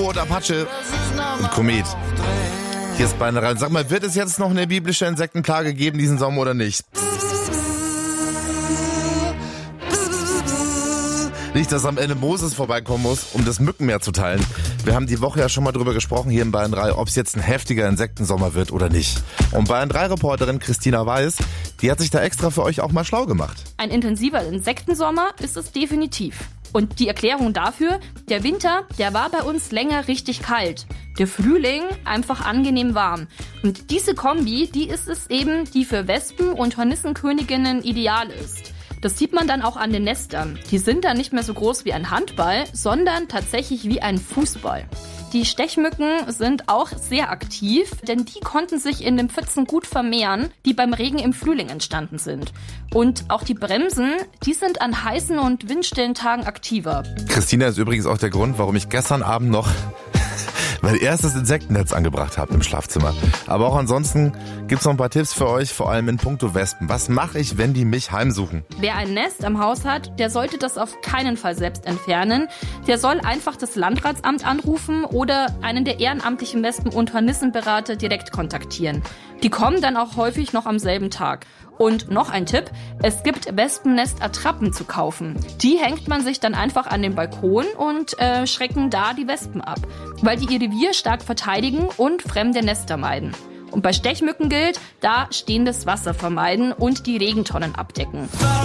Rot, Apache, Komet. Hier ist Bayern 3. Sag mal, wird es jetzt noch eine biblische Insektenplage geben diesen Sommer oder nicht? Nicht, dass am Ende Moses vorbeikommen muss, um das Mückenmeer zu teilen. Wir haben die Woche ja schon mal drüber gesprochen hier in Bayern 3, ob es jetzt ein heftiger Insektensommer wird oder nicht. Und Bayern 3-Reporterin Christina Weiß, die hat sich da extra für euch auch mal schlau gemacht. Ein intensiver Insektensommer ist es definitiv. Und die Erklärung dafür, der Winter, der war bei uns länger richtig kalt. Der Frühling einfach angenehm warm. Und diese Kombi, die ist es eben, die für Wespen und Hornissenköniginnen ideal ist. Das sieht man dann auch an den Nestern. Die sind dann nicht mehr so groß wie ein Handball, sondern tatsächlich wie ein Fußball. Die Stechmücken sind auch sehr aktiv, denn die konnten sich in den Pfützen gut vermehren, die beim Regen im Frühling entstanden sind. Und auch die Bremsen, die sind an heißen und windstillen Tagen aktiver. Christina ist übrigens auch der Grund, warum ich gestern Abend noch mein erstes Insektennetz angebracht habe im Schlafzimmer. Aber auch ansonsten gibt's noch ein paar Tipps für euch, vor allem in puncto Wespen. Was mache ich, wenn die mich heimsuchen? Wer ein Nest am Haus hat, der sollte das auf keinen Fall selbst entfernen. Der soll einfach das Landratsamt anrufen oder einen der ehrenamtlichen Wespen- und Hornissenberater direkt kontaktieren. Die kommen dann auch häufig noch am selben Tag. Und noch ein Tipp, es gibt Wespennest-Attrappen zu kaufen. Die hängt man sich dann einfach an den Balkon und schrecken da die Wespen ab, weil die ihr Revier stark verteidigen und fremde Nester meiden. Und bei Stechmücken gilt, da stehendes Wasser vermeiden und die Regentonnen abdecken.